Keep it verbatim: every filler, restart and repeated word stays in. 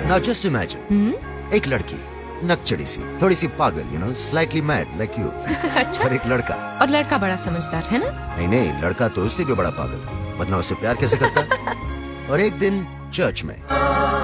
Now just imagine, एक लड़की नकचड़ी सी, थोड़ी सी पागल, you know, slightly mad like you. अच्छा। और एक लड़का। और लड़का बड़ा समझदार है ना? नहीं नहीं, लड़का तो उससे भी बड़ा पागल, वरना उससे प्यार कैसे करता? और एक दिन चर्च में